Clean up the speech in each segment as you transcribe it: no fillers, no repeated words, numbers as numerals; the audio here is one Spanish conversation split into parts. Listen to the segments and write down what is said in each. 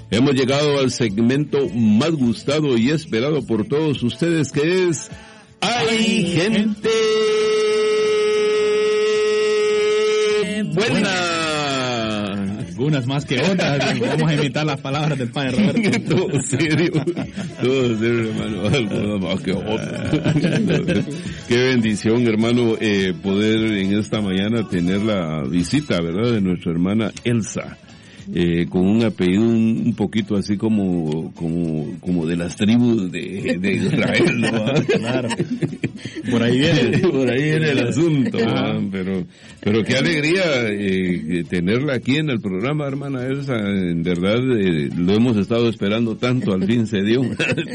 Hemos llegado al segmento más gustado y esperado por todos ustedes, que es ¡Hay gente buena! Algunas más que otras. Vamos a imitar las palabras del padre Roberto. Todo serio, hermano. Algunas más que otras. Qué bendición, hermano, poder en esta mañana tener la visita, ¿verdad?, de nuestra hermana Elsa. Con un apellido un poquito así como de las tribus de Israel, ¿no? Claro. Por ahí viene el asunto, pero qué alegría tenerla aquí en el programa, hermana Elsa. En verdad lo hemos estado esperando tanto, al fin se dio.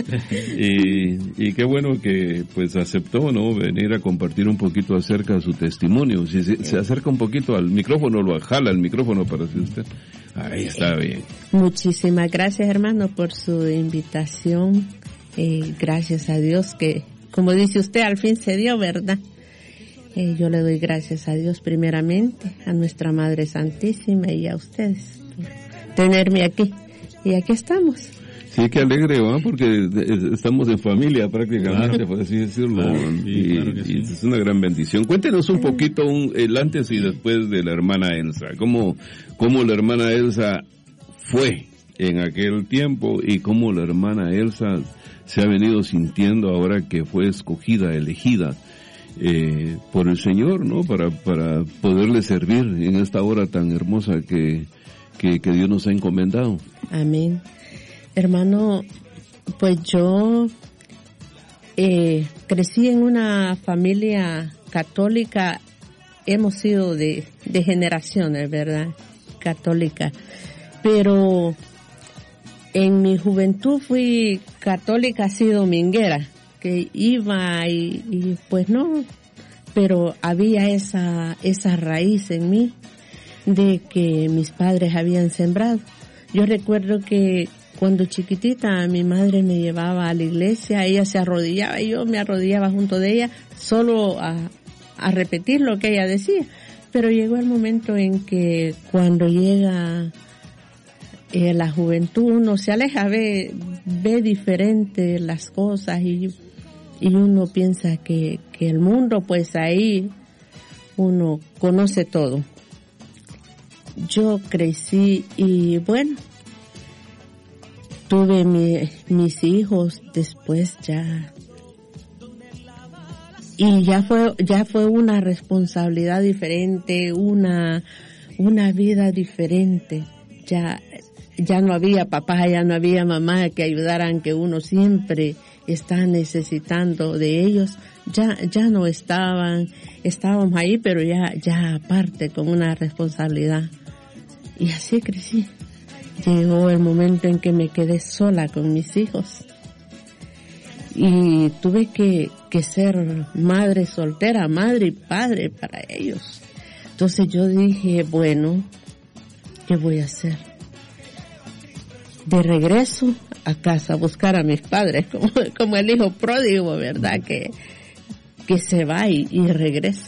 y qué bueno que pues aceptó, ¿no?, venir a compartir un poquito acerca de su testimonio. Si se acerca un poquito al micrófono, lo jala el micrófono para que usted... Ahí está bien. Muchísimas gracias, hermano, por su invitación. Gracias a Dios que, como dice usted, al fin se dio, ¿verdad? Yo le doy gracias a Dios primeramente, a nuestra Madre Santísima y a ustedes por tenerme aquí. Y aquí estamos. Sí, qué alegre, ¿no? Porque estamos en familia prácticamente, claro, por así decirlo. Claro, sí, claro que sí. Es una gran bendición. Cuéntenos un poquito el antes y después de la hermana Elsa. ¿Cómo la hermana Elsa fue en aquel tiempo y cómo la hermana Elsa se ha venido sintiendo ahora que fue escogida, elegida por el Señor, ¿no? Para poderle servir en esta hora tan hermosa que Dios nos ha encomendado. Amén. Hermano, pues yo crecí en una familia católica. Hemos sido de generaciones, ¿verdad?, católica. Pero en mi juventud fui católica así dominguera, que iba y pues no, pero había esa raíz en mí de que mis padres habían sembrado. Yo recuerdo que cuando chiquitita mi madre me llevaba a la iglesia, ella se arrodillaba y yo me arrodillaba junto de ella solo a repetir lo que ella decía. Pero llegó el momento en que cuando llega la juventud uno se aleja, ve diferente las cosas y uno piensa que el mundo, pues ahí uno conoce todo. Yo crecí y bueno, tuve mis hijos después ya, y ya fue una responsabilidad diferente, una vida diferente. Ya no había papá, ya no había mamá que ayudaran, que uno siempre está necesitando de ellos. Ya no estábamos ahí, pero ya aparte, con una responsabilidad. Y así crecí. Llegó el momento en que me quedé sola con mis hijos. Y tuve que ser madre soltera, madre y padre para ellos. Entonces yo dije, bueno, ¿qué voy a hacer? De regreso a casa a buscar a mis padres, como el hijo pródigo, ¿verdad? Que se va y regresa.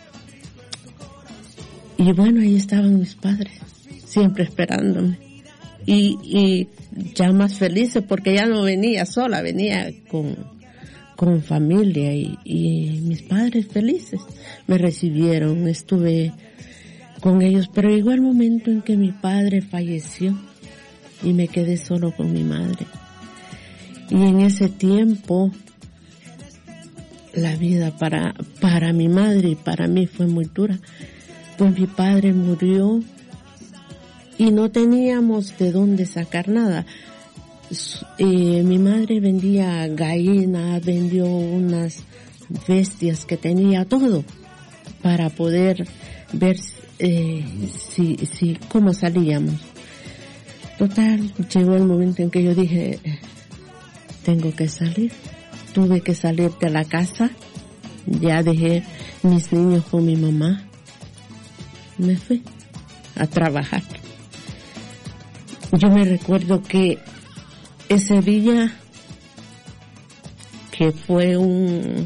Y bueno, ahí estaban mis padres, siempre esperándome. Y ya más felices porque ya no venía sola, venía con familia y mis padres felices. Me recibieron, estuve con ellos, pero llegó el momento en que mi padre falleció y me quedé solo con mi madre. Y en ese tiempo la vida para mi madre y para mí fue muy dura, pues mi padre murió y no teníamos de dónde sacar nada. Mi madre vendía gallinas, vendió unas bestias que tenía, todo, para poder ver cómo salíamos. Total, llegó el momento en que yo dije, tengo que salir. Tuve que salir de la casa, ya dejé mis niños con mi mamá. Me fui a trabajar. Yo me recuerdo que ese día, que fue un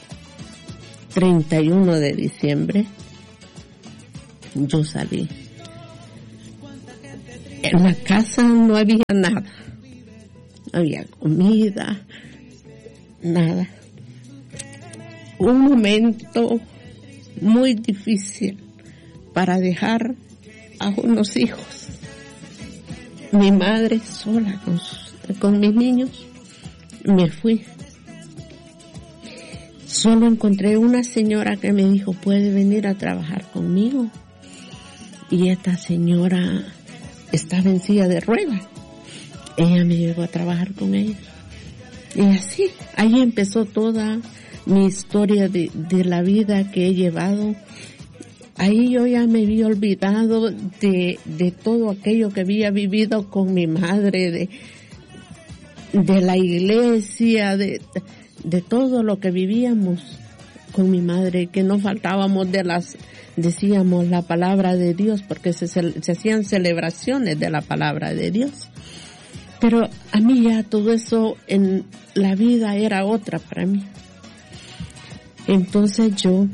31 de diciembre, yo salí. En la casa no había nada. No había comida, nada. Un momento muy difícil para dejar a unos hijos. Mi madre sola con mis niños. Me fui. Solo encontré una señora que me dijo, ¿puede venir a trabajar conmigo? Y esta señora estaba en silla de ruedas. Ella me llevó a trabajar con ella. Y así, ahí empezó toda mi historia de la vida que he llevado. Ahí yo ya me había olvidado de todo aquello que había vivido con mi madre, de la iglesia, de todo lo que vivíamos con mi madre, que no faltábamos decíamos la palabra de Dios, porque se hacían celebraciones de la palabra de Dios. Pero a mí ya todo eso en la vida era otra para mí. Entonces yo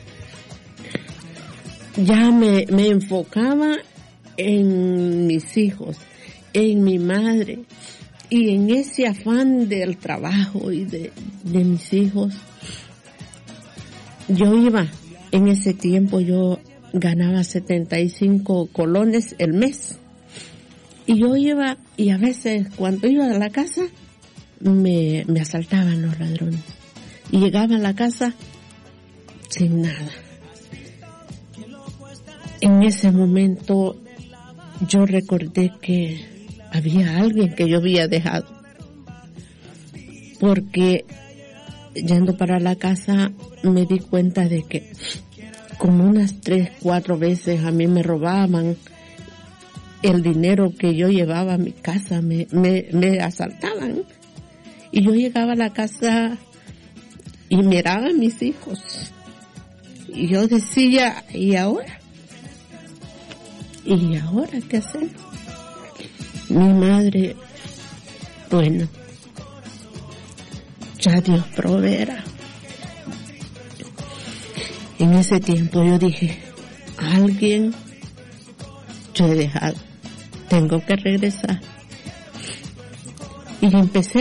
ya me enfocaba en mis hijos, en mi madre, y en ese afán del trabajo y de mis hijos. Yo iba, en ese tiempo yo ganaba 75 colones el mes. Y yo iba, y a veces cuando iba a la casa, me asaltaban los ladrones. Y llegaba a la casa sin nada. En ese momento yo recordé que había alguien que yo había dejado. Porque yendo para la casa me di cuenta de que como unas 3, 4 veces a mí me robaban el dinero que yo llevaba a mi casa, me asaltaban. Y yo llegaba a la casa y miraba a mis hijos. Y yo decía, ¿y ahora? ¿Y ahora qué hacer? Mi madre, bueno, ya Dios proveerá. En ese tiempo yo dije, alguien yo he dejado, tengo que regresar. Y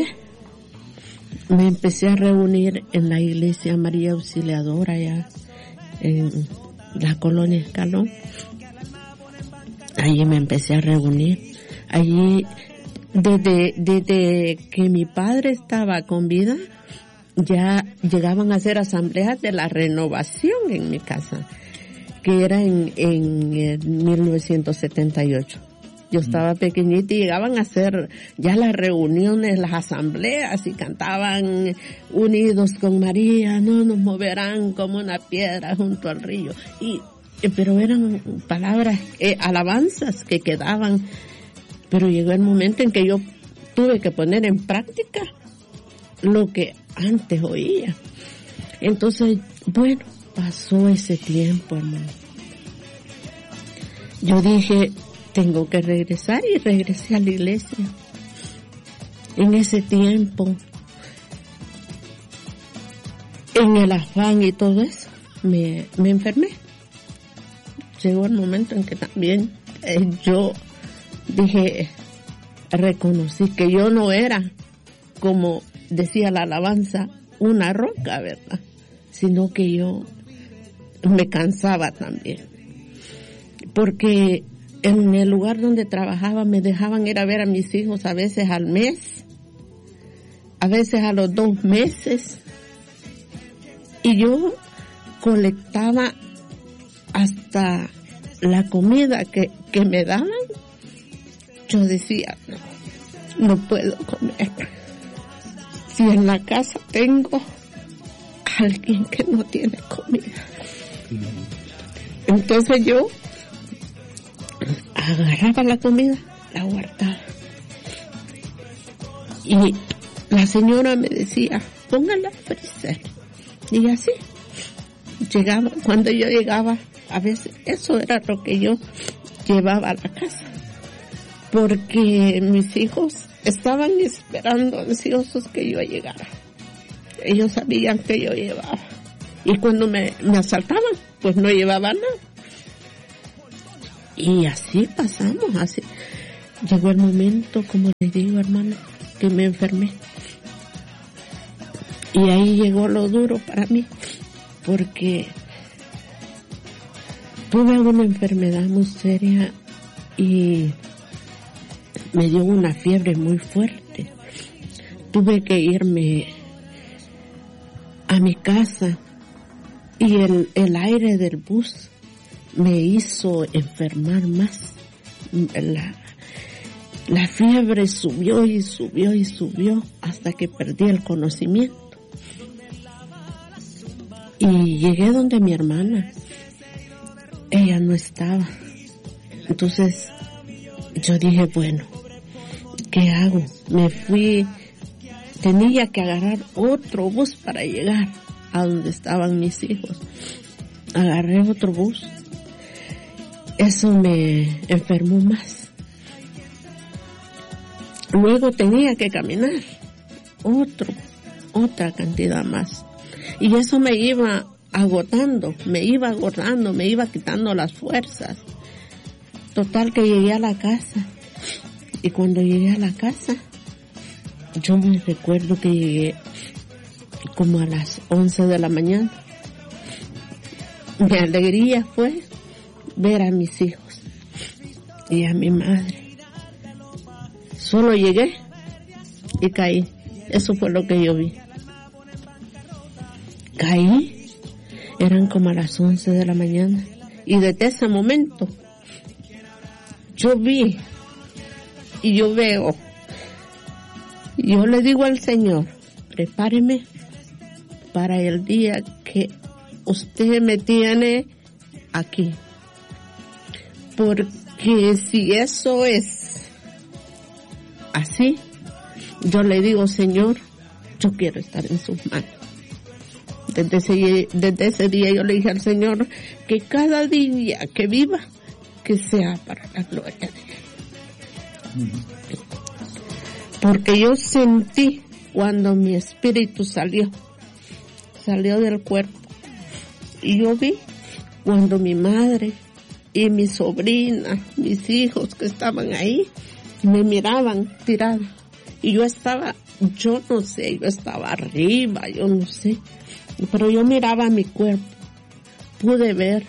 me empecé a reunir en la iglesia María Auxiliadora, allá en la colonia Escalón. Allí me empecé a reunir. Allí, desde que mi padre estaba con vida, ya llegaban a hacer asambleas de la renovación en mi casa, que era en 1978. Yo estaba pequeñita y llegaban a hacer ya las reuniones, las asambleas, y cantaban unidos con María, no nos moverán como una piedra junto al río. Pero eran palabras, alabanzas que quedaban. Pero llegó el momento en que yo tuve que poner en práctica lo que antes oía. Entonces, bueno, pasó ese tiempo, hermano. Yo dije, tengo que regresar, y regresé a la iglesia. En ese tiempo, en el afán y todo eso, me enfermé. Llegó el momento en que también yo dije, reconocí que yo no era, como decía la alabanza, una roca, ¿verdad? Sino que yo me cansaba también. Porque en el lugar donde trabajaba me dejaban ir a ver a mis hijos a veces al mes, a veces a los 2 meses. Y yo colectaba hasta la comida que me daban. Yo decía, no puedo comer si en la casa tengo a alguien que no tiene comida. Entonces yo agarraba la comida, la guardaba, y la señora me decía, póngala al freezer. Y así llegaba, cuando yo llegaba, a veces eso era lo que yo llevaba a la casa, porque mis hijos estaban esperando ansiosos que yo llegara. Ellos sabían que yo llevaba, y cuando me asaltaban, pues no llevaba nada. Y así pasamos, así. llegó el momento, como les digo, hermano, que me enfermé. Y ahí llegó lo duro para mí, porque tuve una enfermedad muy seria y me dio una fiebre muy fuerte. Tuve que irme a mi casa y el aire del bus me hizo enfermar más. La fiebre subió y subió y subió hasta que perdí el conocimiento. Y llegué donde mi hermana. Ella no estaba. Entonces yo dije, bueno, ¿qué hago? Me fui, tenía que agarrar otro bus para llegar a donde estaban mis hijos. Agarré otro bus. Eso me enfermó más. Luego tenía que caminar otra cantidad más. Y eso me iba agotando, me iba quitando las fuerzas. Total que llegué a la casa. Y cuando llegué a la casa, yo me recuerdo que llegué como a las 11 de la mañana. Mi alegría fue ver a mis hijos y a mi madre. Solo llegué y caí. Eso fue lo que yo vi. Caí, eran como a las 11 de la mañana. Y desde ese momento, yo vi y yo veo. Yo le digo al Señor, prepáreme para el día que usted me tiene aquí. Porque si eso es así, yo le digo, Señor, yo quiero estar en sus manos. Desde ese día yo le dije al Señor que cada día que viva, que sea para la gloria de Él. Porque yo sentí cuando mi espíritu salió del cuerpo. Y yo vi cuando mi madre y mi sobrina, mis hijos que estaban ahí, me miraban tirada. Y yo estaba arriba, yo no sé. Pero yo miraba mi cuerpo. Pude ver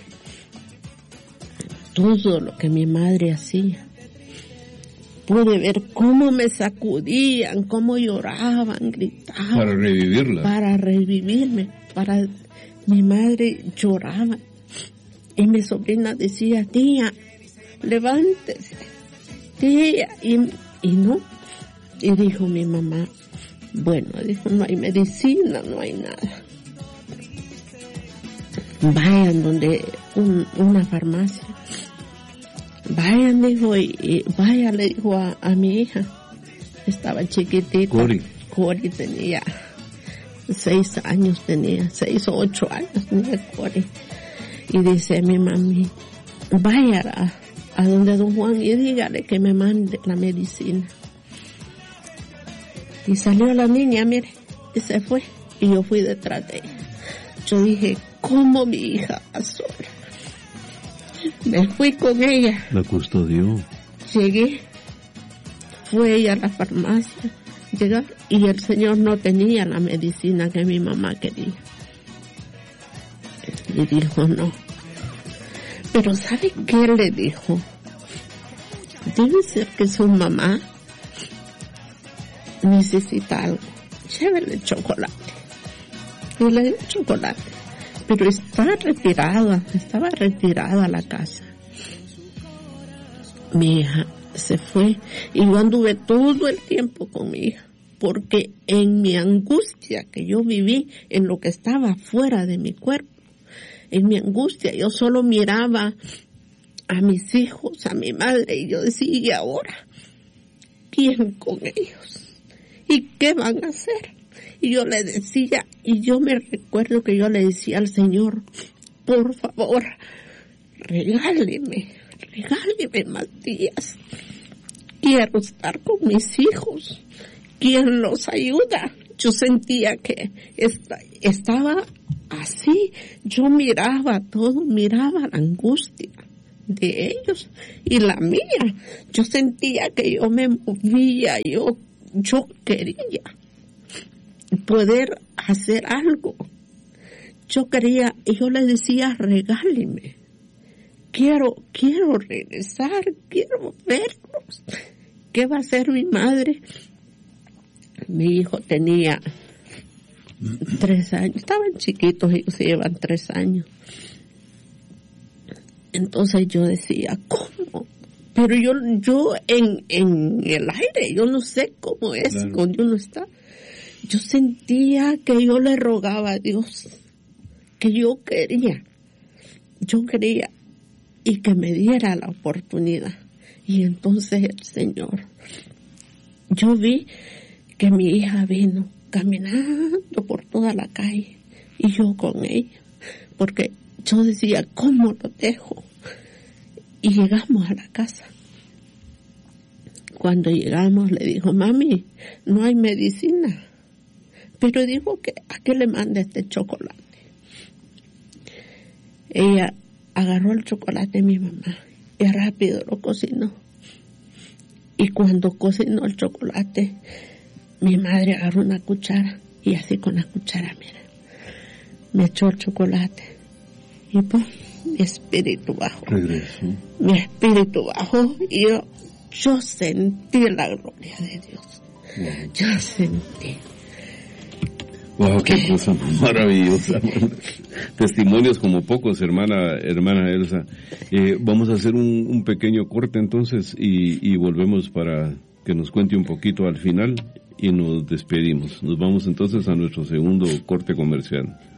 todo lo que mi madre hacía. Pude ver cómo me sacudían, cómo lloraban, gritaban. Para revivirla. Para revivirme. Mi madre lloraba. Y mi sobrina decía, tía, levántese. Tía, y no. Y dijo mi mamá, bueno, dijo, no hay medicina, no hay nada. Vayan donde una farmacia. Vayan, dijo, y vaya, le dijo a mi hija. Estaba chiquitita. Cori tenía 6 años, 6 o 8 años tenía Cori. Y dice mi mami, vaya a donde don Juan y dígale que me mande la medicina. Y salió la niña, mire, y se fue. Y yo fui detrás de ella. Yo dije, ¿cómo mi hija va sola? Me fui con ella. La custodió. Llegué. Fue ella a la farmacia. Llegar y el señor no tenía la medicina que mi mamá quería. Y dijo, no. Pero ¿sabe qué le dijo? Debe ser que su mamá necesita algo. Llévele chocolate. Y le dio chocolate. Pero estaba retirada a la casa. Mi hija se fue y yo anduve todo el tiempo con mi hija. Porque en mi angustia que yo viví, en lo que estaba fuera de mi cuerpo, en mi angustia yo solo miraba a mis hijos, a mi madre, y yo decía, ¿y ahora? ¿Quién con ellos? ¿Y qué van a hacer? Y yo le decía, y yo me recuerdo que yo le decía al Señor, por favor, regáleme más días. Quiero estar con mis hijos. ¿Quién los ayuda? Yo sentía que estaba así. Yo miraba todo, miraba la angustia de ellos y la mía. Yo sentía que yo me movía, yo quería poder hacer algo. Yo quería, y yo le decía, regáleme. Quiero regresar, quiero verlos. ¿Qué va a hacer mi madre? Mi hijo tenía 3 años, estaban chiquitos, ellos se llevan 3 años. Entonces yo decía, ¿cómo? Pero yo en el aire, yo no sé cómo es, claro, cuando uno está. Yo sentía que yo le rogaba a Dios, que yo quería y que me diera la oportunidad. Y entonces el Señor, yo vi que mi hija vino caminando por toda la calle y yo con ella, porque yo decía, ¿cómo lo dejo? Y llegamos a la casa. Cuando llegamos le dijo, mami, no hay medicina, pero dijo que a qué le manda este chocolate. Ella agarró el chocolate de mi mamá y rápido lo cocinó. Y cuando cocinó el chocolate, mi madre agarró una cuchara y así con la cuchara, mira, me echó el chocolate y pues mi espíritu bajó. Regresó. Mi espíritu bajó y yo sentí la gloria de Dios. Wow. Yo sentí. Wow, qué cosa maravillosa. Testimonios como pocos, hermana Elsa. Vamos a hacer un pequeño corte entonces y volvemos para que nos cuente un poquito al final y nos despedimos. Nos vamos entonces a nuestro segundo corte comercial.